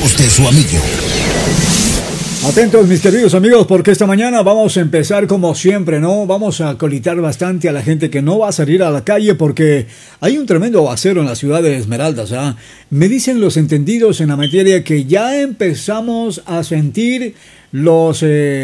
de su amigo. Atentos mis queridos amigos, porque esta mañana vamos a empezar como siempre, ¿no? Vamos a colitar bastante a la gente que no va a salir a la calle porque hay un tremendo aguacero en la ciudad de Esmeraldas, ¿ah? Me dicen los entendidos en la materia que ya empezamos a sentir los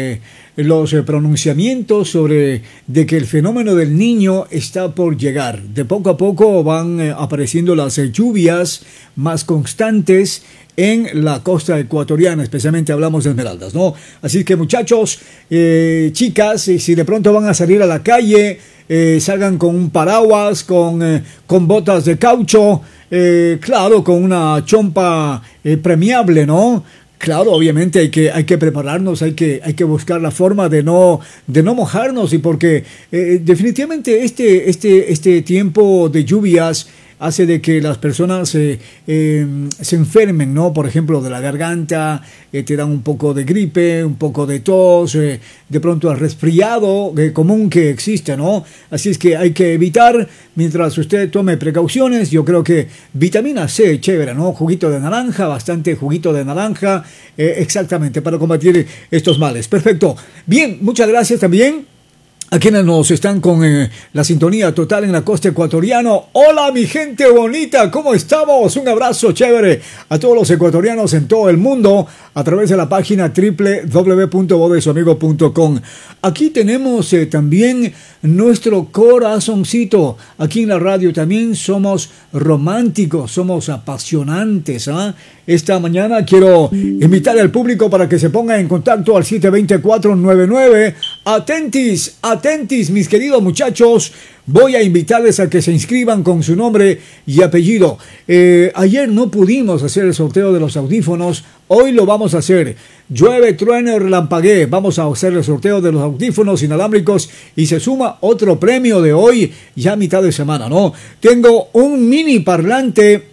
pronunciamientos sobre de que el fenómeno del Niño está por llegar. De poco a poco van apareciendo las lluvias más constantes en la costa ecuatoriana, especialmente hablamos de Esmeraldas, ¿no? Así que muchachos, chicas, si de pronto van a salir a la calle, salgan con un paraguas, con botas de caucho, claro, con una chompa premiable, ¿no? Claro, obviamente hay que prepararnos, hay que buscar la forma de no mojarnos, y porque definitivamente este tiempo de lluvias hace de que las personas se enfermen, ¿no? Por ejemplo, de la garganta, te dan un poco de gripe, un poco de tos, de pronto el resfriado común que existe, ¿no? Así es que hay que evitar, mientras usted tome precauciones. Yo creo que vitamina C, chévere, ¿no? Juguito de naranja, bastante juguito de naranja, exactamente, para combatir estos males. Perfecto. Bien, muchas gracias también a quienes nos están con la sintonía total en la costa ecuatoriana. Hola mi gente bonita, ¿cómo estamos? Un abrazo chévere a todos los ecuatorianos en todo el mundo a través de la página www.vodesuamigo.com. Aquí tenemos también nuestro corazoncito. Aquí en la radio también somos románticos, somos apasionantes, ¿ah? Esta mañana quiero invitar al público para que se ponga en contacto al 720-499. Atentis, mis queridos muchachos. Voy a invitarles a que se inscriban con su nombre y apellido. Ayer no pudimos hacer el sorteo de los audífonos. Hoy lo vamos a hacer. Llueve, truene o relampaguee, vamos a hacer el sorteo de los audífonos inalámbricos y se suma otro premio de hoy, ya mitad de semana, ¿no? Tengo un mini parlante,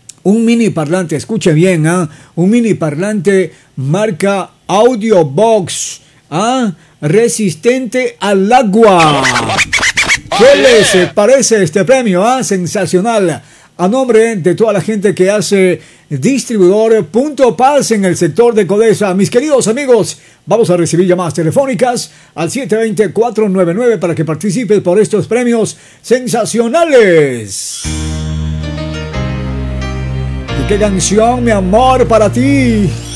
escuche bien, ¿ah? Un mini parlante marca Audiobox, ¿ah? Resistente al agua. ¿Qué les parece este premio? ¿Ah? Sensacional. A nombre de toda la gente que hace distribuidor Punto Paz en el sector de Codesa. Mis queridos amigos, vamos a recibir llamadas telefónicas al 720-499 para que participes por estos premios sensacionales. ¿Y qué canción, mi amor, para ti?